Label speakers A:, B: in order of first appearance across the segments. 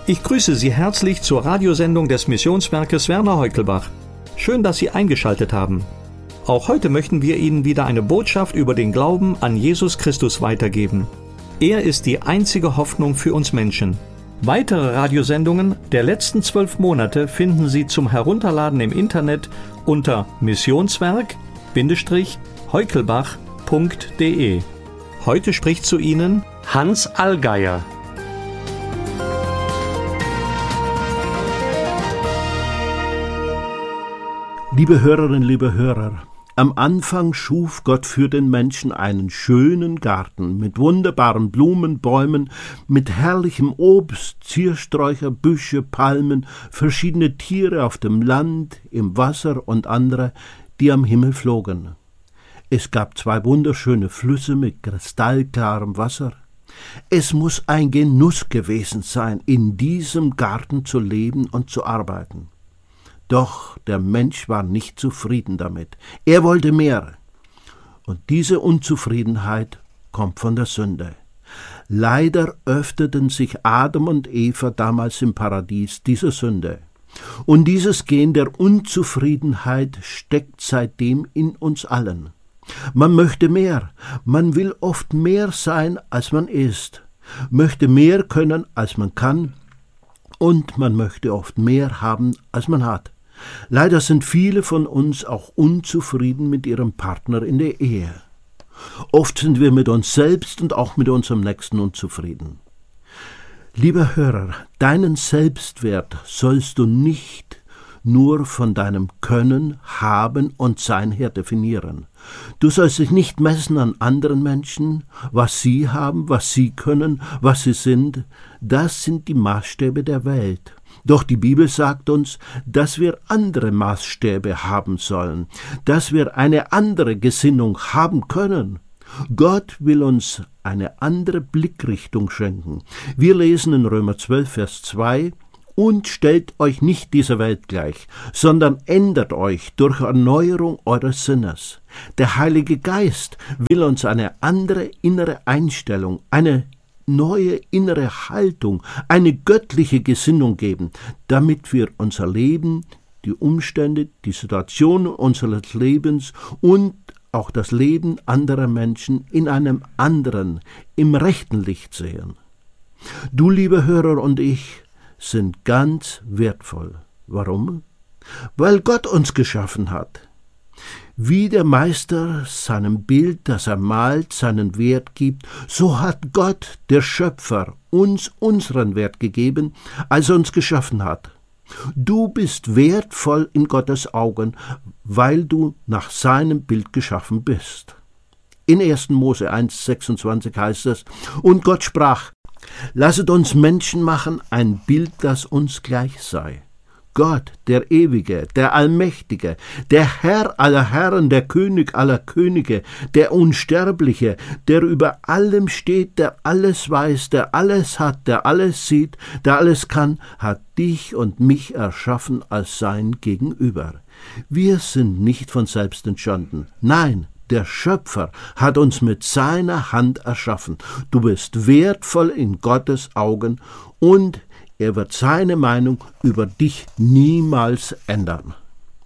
A: Ich grüße Sie herzlich zur Radiosendung des Missionswerkes Werner Heukelbach. Schön, dass Sie eingeschaltet haben. Auch heute möchten wir Ihnen wieder eine Botschaft über den Glauben an Jesus Christus weitergeben. Er ist die einzige Hoffnung für uns Menschen. Weitere Radiosendungen der letzten 12 Monate finden Sie zum Herunterladen im Internet unter missionswerk-heukelbach.de. Heute spricht zu Ihnen Hans Allgeier.
B: Liebe Hörerinnen, liebe Hörer, am Anfang schuf Gott für den Menschen einen schönen Garten mit wunderbaren Blumen, Bäumen, mit herrlichem Obst, Ziersträucher, Büsche, Palmen, verschiedene Tiere auf dem Land, im Wasser und andere, die am Himmel flogen. Es gab 2 wunderschöne Flüsse mit kristallklarem Wasser. Es muss ein Genuss gewesen sein, in diesem Garten zu leben und zu arbeiten. Doch der Mensch war nicht zufrieden damit. Er wollte mehr. Und diese Unzufriedenheit kommt von der Sünde. Leider öffneten sich Adam und Eva damals im Paradies dieser Sünde. Und dieses Gen der Unzufriedenheit steckt seitdem in uns allen. Man möchte mehr. Man will oft mehr sein, als man ist. Möchte mehr können, als man kann. Und man möchte oft mehr haben, als man hat. Leider sind viele von uns auch unzufrieden mit ihrem Partner in der Ehe. Oft sind wir mit uns selbst und auch mit unserem Nächsten unzufrieden. Lieber Hörer, deinen Selbstwert sollst du nicht nur von deinem Können, Haben und Sein her definieren. Du sollst dich nicht messen an anderen Menschen, was sie haben, was sie können, was sie sind. Das sind die Maßstäbe der Welt. Doch die Bibel sagt uns, dass wir andere Maßstäbe haben sollen, dass wir eine andere Gesinnung haben können. Gott will uns eine andere Blickrichtung schenken. Wir lesen in Römer 12, Vers 2, und stellt euch nicht dieser Welt gleich, sondern ändert euch durch Erneuerung eures Sinnes. Der Heilige Geist will uns eine andere innere Einstellung, eine neue innere Haltung, eine göttliche Gesinnung geben, damit wir unser Leben, die Umstände, die Situation unseres Lebens und auch das Leben anderer Menschen in einem anderen, im rechten Licht sehen. Du, lieber Hörer, und ich sind ganz wertvoll. Warum? Weil Gott uns geschaffen hat. Wie der Meister seinem Bild, das er malt, seinen Wert gibt, so hat Gott, der Schöpfer, uns unseren Wert gegeben, als er uns geschaffen hat. Du bist wertvoll in Gottes Augen, weil du nach seinem Bild geschaffen bist. In 1. Mose 1,26 heißt es, und Gott sprach, lasset uns Menschen machen, ein Bild, das uns gleich sei. Gott, der Ewige, der Allmächtige, der Herr aller Herren, der König aller Könige, der Unsterbliche, der über allem steht, der alles weiß, der alles hat, der alles sieht, der alles kann, hat dich und mich erschaffen als sein Gegenüber. Wir sind nicht von selbst entstanden. Nein, der Schöpfer hat uns mit seiner Hand erschaffen. Du bist wertvoll in Gottes Augen und er wird seine Meinung über dich niemals ändern.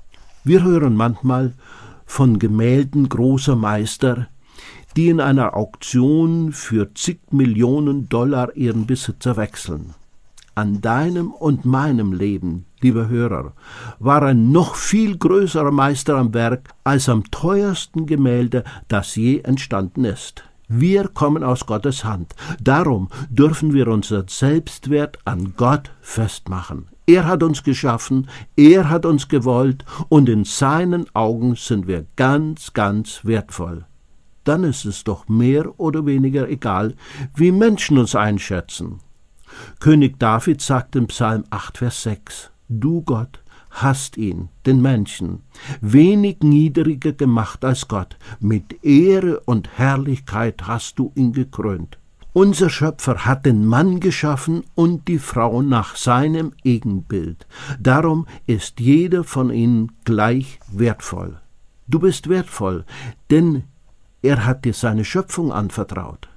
B: Wir hören manchmal von Gemälden großer Meister, die in einer Auktion für zig Millionen $, ihren Besitzer wechseln. An deinem und meinem Leben, lieber Hörer, war ein noch viel größerer Meister am Werk als am teuersten Gemälde, das je entstanden ist. Wir kommen aus Gottes Hand. Darum dürfen wir unseren Selbstwert an Gott festmachen. Er hat uns geschaffen, er hat uns gewollt und in seinen Augen sind wir ganz, ganz wertvoll. Dann ist es doch mehr oder weniger egal, wie Menschen uns einschätzen. König David sagt im Psalm 8, Vers 6, Du Gott hast ihn, den Menschen, wenig niedriger gemacht als Gott. Mit Ehre und Herrlichkeit hast du ihn gekrönt. Unser Schöpfer hat den Mann geschaffen und die Frau nach seinem Ebenbild. Darum ist jeder von ihnen gleich wertvoll. Du bist wertvoll, denn er hat dir seine Schöpfung anvertraut.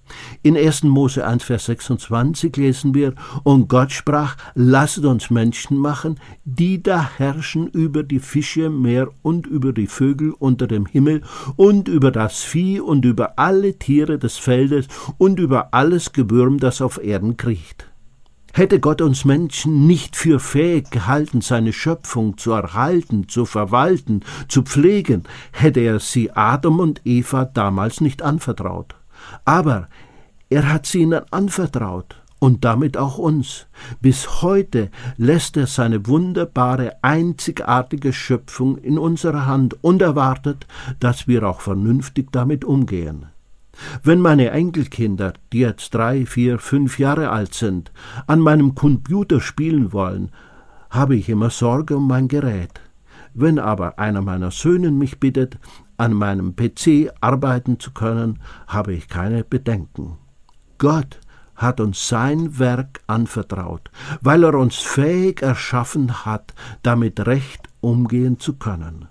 B: In 1. Mose 1, Vers 26 lesen wir, und Gott sprach, lasset uns Menschen machen, die da herrschen über die Fische im Meer und über die Vögel unter dem Himmel und über das Vieh und über alle Tiere des Feldes und über alles Gewürm, das auf Erden kriecht. Hätte Gott uns Menschen nicht für fähig gehalten, seine Schöpfung zu erhalten, zu verwalten, zu pflegen, hätte er sie Adam und Eva damals nicht anvertraut. Aber er hat sie ihnen anvertraut und damit auch uns. Bis heute lässt er seine wunderbare, einzigartige Schöpfung in unserer Hand und erwartet, dass wir auch vernünftig damit umgehen. Wenn meine Enkelkinder, die jetzt 3, 4, 5 Jahre alt sind, an meinem Computer spielen wollen, habe ich immer Sorge um mein Gerät. Wenn aber einer meiner Söhne mich bittet, an meinem PC arbeiten zu können, habe ich keine Bedenken. Gott hat uns sein Werk anvertraut, weil er uns fähig erschaffen hat, damit recht umgehen zu können.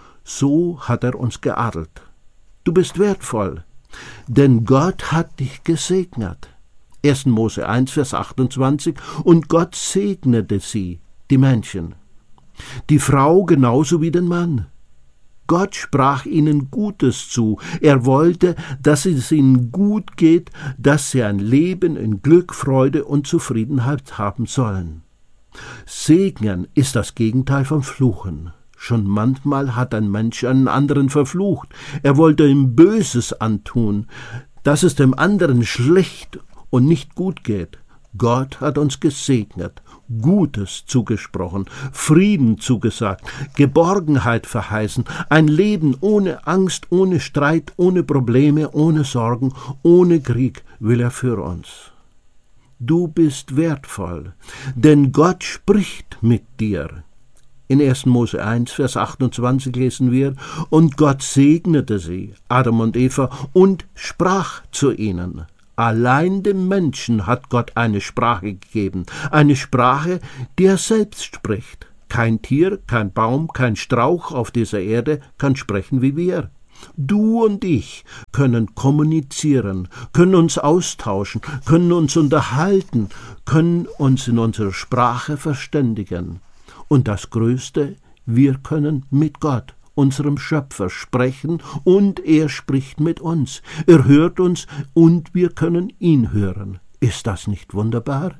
B: So hat er uns geadelt. Du bist wertvoll, denn Gott hat dich gesegnet. 1. Mose 1, Vers 28, und Gott segnete sie, die Menschen. Die Frau genauso wie den Mann. Gott sprach ihnen Gutes zu. Er wollte, dass es ihnen gut geht, dass sie ein Leben in Glück, Freude und Zufriedenheit haben sollen. Segnen ist das Gegenteil von Fluchen. Schon manchmal hat ein Mensch einen anderen verflucht. Er wollte ihm Böses antun, dass es dem anderen schlecht und nicht gut geht. Gott hat uns gesegnet, Gutes zugesprochen, Frieden zugesagt, Geborgenheit verheißen, ein Leben ohne Angst, ohne Streit, ohne Probleme, ohne Sorgen, ohne Krieg will er für uns. Du bist wertvoll, denn Gott spricht mit dir. In 1. Mose 1, Vers 28 lesen wir, und Gott segnete sie, Adam und Eva, und sprach zu ihnen. Allein dem Menschen hat Gott eine Sprache gegeben, eine Sprache, die er selbst spricht. Kein Tier, kein Baum, kein Strauch auf dieser Erde kann sprechen wie wir. Du und ich können kommunizieren, können uns austauschen, können uns unterhalten, können uns in unserer Sprache verständigen. Und das Größte, wir können mit Gott, unserem Schöpfer, sprechen und er spricht mit uns. Er hört uns und wir können ihn hören. Ist das nicht wunderbar?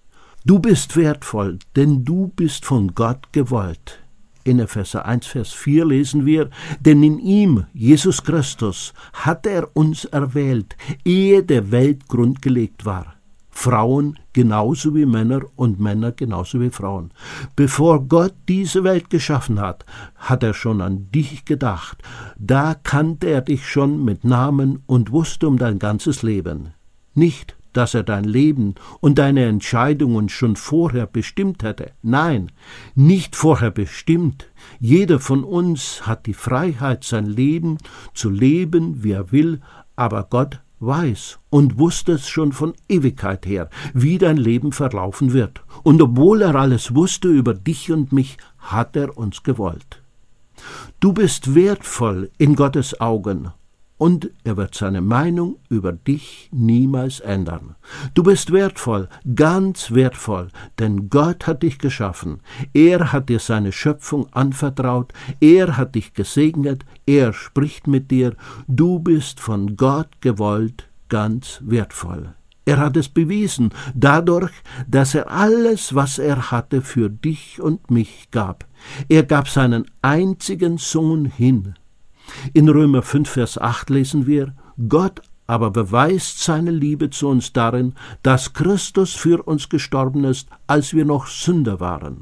B: Du bist wertvoll, denn du bist von Gott gewollt. In Epheser 1, Vers 4 lesen wir, denn in ihm, Jesus Christus, hat er uns erwählt, ehe der Weltgrund gelegt war. Frauen genauso wie Männer und Männer genauso wie Frauen. Bevor Gott diese Welt geschaffen hat, hat er schon an dich gedacht. Da kannte er dich schon mit Namen und wusste um dein ganzes Leben. Nicht, dass er dein Leben und deine Entscheidungen schon vorher bestimmt hätte. Nein, nicht vorher bestimmt. Jeder von uns hat die Freiheit, sein Leben zu leben, wie er will, aber Gott weiß und wusste es schon von Ewigkeit her, wie dein Leben verlaufen wird. Und obwohl er alles wusste über dich und mich, hat er uns gewollt. Du bist wertvoll in Gottes Augen und er wird seine Meinung über dich niemals ändern. Du bist wertvoll, ganz wertvoll, denn Gott hat dich geschaffen. Er hat dir seine Schöpfung anvertraut, er hat dich gesegnet, er spricht mit dir. Du bist von Gott gewollt, ganz wertvoll. Er hat es bewiesen, dadurch, dass er alles, was er hatte, für dich und mich gab. Er gab seinen einzigen Sohn hin. In Römer 5, Vers 8 lesen wir, Gott aber beweist seine Liebe zu uns darin, dass Christus für uns gestorben ist, als wir noch Sünder waren.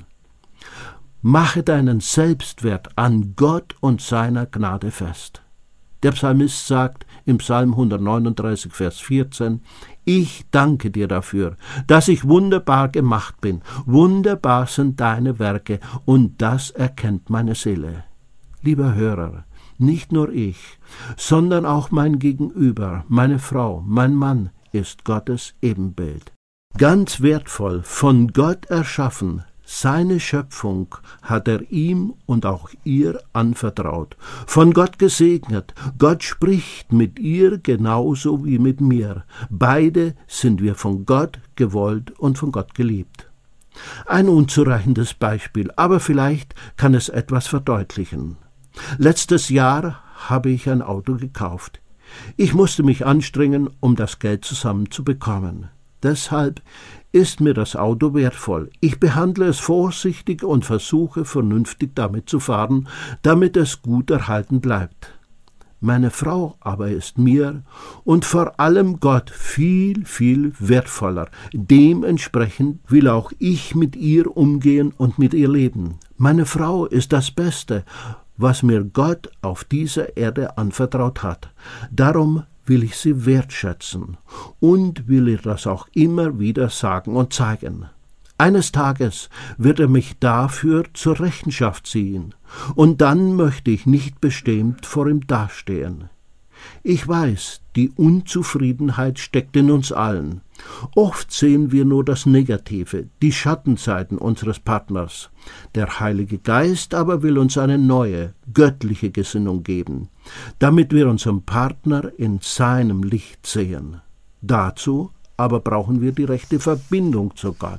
B: Mache deinen Selbstwert an Gott und seiner Gnade fest. Der Psalmist sagt im Psalm 139, Vers 14, ich danke dir dafür, dass ich wunderbar gemacht bin. Wunderbar sind deine Werke und das erkennt meine Seele. Lieber Hörer, nicht nur ich, sondern auch mein Gegenüber, meine Frau, mein Mann ist Gottes Ebenbild. Ganz wertvoll, von Gott erschaffen, Seine Schöpfung hat er ihm und auch ihr anvertraut, von Gott gesegnet. Gott spricht mit ihr genauso wie mit mir. Beide sind wir von Gott gewollt und von Gott geliebt. Ein unzureichendes Beispiel, aber vielleicht kann es etwas verdeutlichen. Letztes Jahr habe ich ein Auto gekauft. Ich musste mich anstrengen, um das Geld zusammenzubekommen. Deshalb ist mir das Auto wertvoll. Ich behandle es vorsichtig und versuche vernünftig damit zu fahren, damit es gut erhalten bleibt. Meine Frau aber ist mir und vor allem Gott viel, viel wertvoller. Dementsprechend will auch ich mit ihr umgehen und mit ihr leben. Meine Frau ist das Beste, was mir Gott auf dieser Erde anvertraut hat. Darum will ich sie wertschätzen und will ihr das auch immer wieder sagen und zeigen. Eines Tages wird er mich dafür zur Rechenschaft ziehen, und dann möchte ich nicht beschämt vor ihm dastehen. Ich weiß, die Unzufriedenheit steckt in uns allen. Oft sehen wir nur das Negative, die Schattenseiten unseres Partners. Der Heilige Geist aber will uns eine neue, göttliche Gesinnung geben, damit wir unseren Partner in seinem Licht sehen. Dazu aber brauchen wir die rechte Verbindung zu Gott.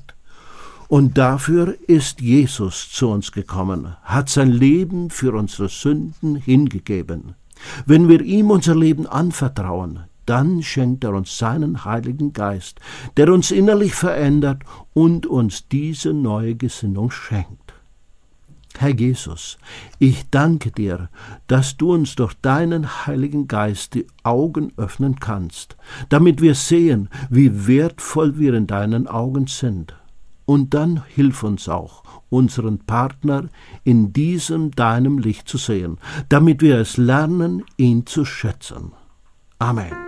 B: Und dafür ist Jesus zu uns gekommen, hat sein Leben für unsere Sünden hingegeben. Wenn wir ihm unser Leben anvertrauen, dann schenkt er uns seinen Heiligen Geist, der uns innerlich verändert und uns diese neue Gesinnung schenkt. Herr Jesus, ich danke dir, dass du uns durch deinen Heiligen Geist die Augen öffnen kannst, damit wir sehen, wie wertvoll wir in deinen Augen sind. Und dann hilf uns auch, unseren Partner in diesem deinem Licht zu sehen, damit wir es lernen, ihn zu schätzen. Amen.